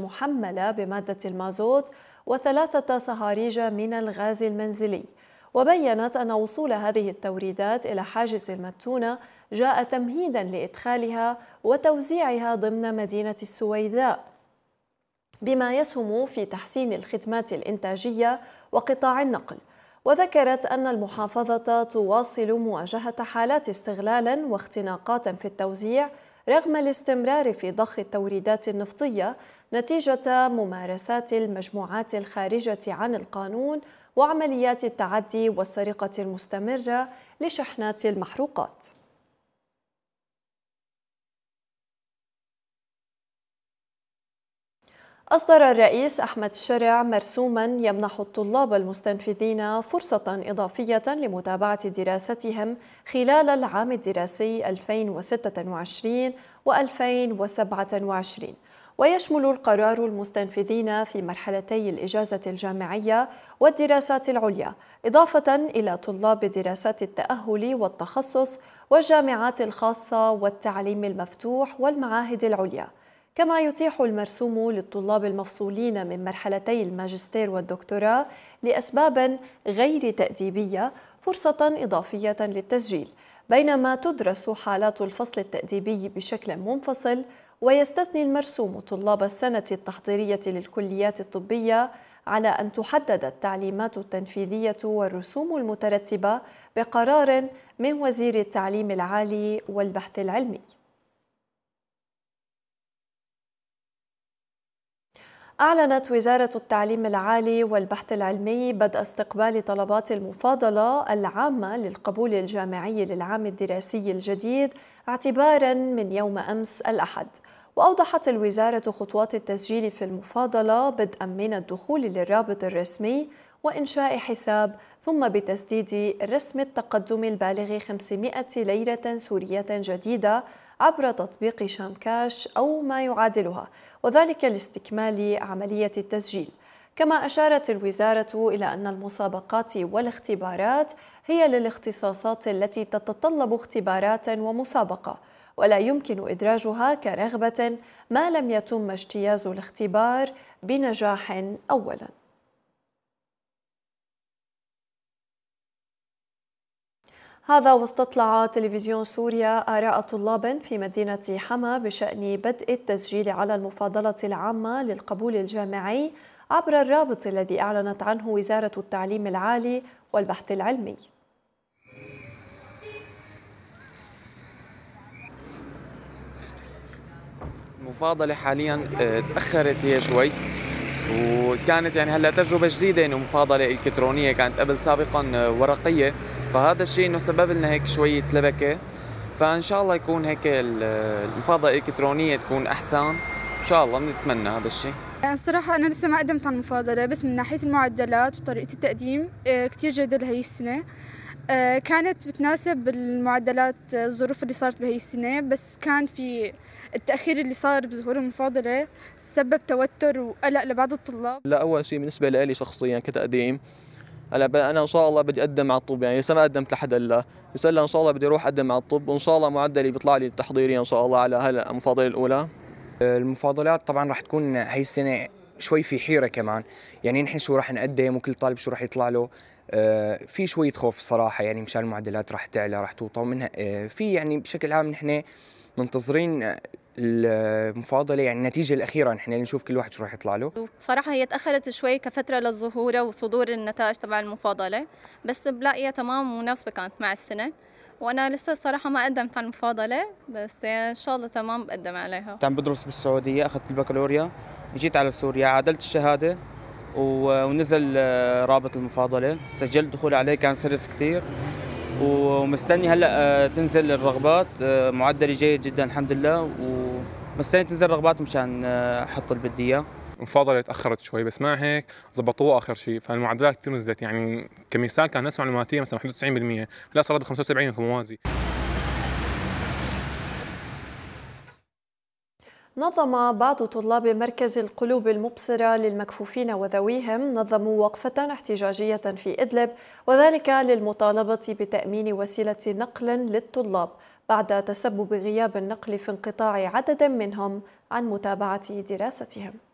محملة بمادة المازوت و3 صهاريج من الغاز المنزلي. وبيّنت أن وصول هذه التوريدات إلى حاجز المتونة جاء تمهيداً لإدخالها وتوزيعها ضمن مدينة السويداء، بما يسهم في تحسين الخدمات الإنتاجية وقطاع النقل. وذكرت أن المحافظة تواصل مواجهة حالات استغلال واختناقات في التوزيع رغم الاستمرار في ضخ التوريدات النفطية نتيجة ممارسات المجموعات الخارجة عن القانون وعمليات التعدي والسرقة المستمرة لشحنات المحروقات. أصدر الرئيس أحمد شرع مرسوماً يمنح الطلاب المستنفذين فرصة إضافية لمتابعة دراستهم خلال العام الدراسي 2026 و2027. ويشمل القرار المستنفذين في مرحلتي الإجازة الجامعية والدراسات العليا، إضافة إلى طلاب دراسات التأهل والتخصص والجامعات الخاصة والتعليم المفتوح والمعاهد العليا. كما يتيح المرسوم للطلاب المفصولين من مرحلتي الماجستير والدكتوراه لأسباب غير تأديبية فرصة إضافية للتسجيل، بينما تدرس حالات الفصل التأديبي بشكل منفصل. ويستثني المرسوم طلاب السنة التحضيرية للكليات الطبية على أن تحدد التعليمات التنفيذية والرسوم المترتبة بقرار من وزير التعليم العالي والبحث العلمي. أعلنت وزارة التعليم العالي والبحث العلمي بدء استقبال طلبات المفاضلة العامة للقبول الجامعي للعام الدراسي الجديد اعتباراً من يوم أمس الأحد. وأوضحت الوزارة خطوات التسجيل في المفاضلة بدءاً من الدخول للرابط الرسمي وإنشاء حساب، ثم بتسديد رسم التقدم البالغ 500 ليرة سورية جديدة عبر تطبيق شامكاش أو ما يعادلها، وذلك لاستكمال عملية التسجيل. كما أشارت الوزارة إلى أن المسابقات والاختبارات هي للاختصاصات التي تتطلب اختبارات ومسابقة، ولا يمكن إدراجها كرغبة ما لم يتم اجتياز الاختبار بنجاح أولاً. هذا واستطلع تلفزيون سوريا آراء طلاب في مدينة حما بشأن بدء التسجيل على المفاضلة العامة للقبول الجامعي عبر الرابط الذي أعلنت عنه وزارة التعليم العالي والبحث العلمي. المفاضلة حاليا تأخرت هي شوي، وكانت يعني هلا تجربة جديدة انه مفاضلة الكترونية، كانت قبل سابقا ورقية، فهذا الشيء انه سبب لنا هيك شوية لبكة. فان شاء الله يكون هيك المفاضلة الالكترونية تكون احسن ان شاء الله، بنتمنى هذا الشيء. يعني الصراحة أنا لسه ما قدمت على المفاضلة، بس من ناحية المعدلات وطريقة التقديم كتير جيدة لهي السنة. كانت بتناسب المعدلات الظروف اللي صارت بهي السنة، بس كان في التأخير اللي صار بظهور المفاضلة سبب توتر وقلق لبعض الطلاب. لا، أول شيء بالنسبة لي شخصيا كتقديم، هلا أنا إن شاء الله بدي أقدم على الطب، يعني لسه ما قدمت لحد إلا، بس هلا إن شاء الله بدي أروح أقدم على الطب، وإن شاء الله معدلي بيطلع لي تحضيريا إن شاء الله على هلا المفاضلة الأولى. المفاضلات طبعا راح تكون هي السنة شوي في حيرة كمان، يعني نحن شو راح نقدم وكل طالب شو راح يطلع له. في شوية خوف صراحة، يعني مشان المعدلات راح تعلى راح توطى منها. في يعني بشكل عام نحن منتظرين المفاضلة، يعني النتيجة الأخيرة نحن نشوف كل واحد شو راح يطلع له. صراحة هي تأخرت شوي كفترة للظهور وصدور النتائج تبع المفاضلة، بس بلاقيها تمام مناسبة كانت مع السنة. وأنا لسه الصراحة ما قدمت على المفاضلة، بس إن شاء الله تمام بقدم عليها. عم بدرس بالسعودية، أخذت البكالوريا، جيت على سوريا عادلت الشهادة ونزل رابط المفاضلة، سجلت دخول عليه، كان سلس كتير، ومستني هلا تنزل الرغبات. معدلي جيد جدا الحمد لله، ومستني تنزل الرغبات مشان احط اللي بدي اياه. المفاضلة تأخرت شوي، بس مع هيك ضبطوها آخر شيء، فالمعدلات كثير نزلت. يعني كمثال كان نسمع معلوماتية مثلا 91%، لا صارت 75 كموازي. نظم بعض طلاب مركز القلوب المبصرة للمكفوفين وذويهم نظموا وقفة احتجاجية في إدلب، وذلك للمطالبة بتأمين وسيلة نقل للطلاب بعد تسبب غياب النقل في انقطاع عدد منهم عن متابعة دراستهم.